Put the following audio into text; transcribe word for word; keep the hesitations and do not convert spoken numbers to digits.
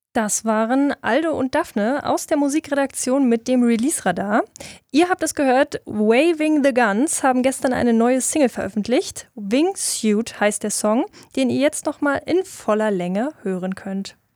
Das waren Aldo und Daphne aus der Musikredaktion mit dem Release-Radar. Ihr habt es gehört, Waving the Guns haben gestern eine neue Single veröffentlicht. Wingsuit heißt der Song, den ihr jetzt nochmal in voller Länge hören könnt.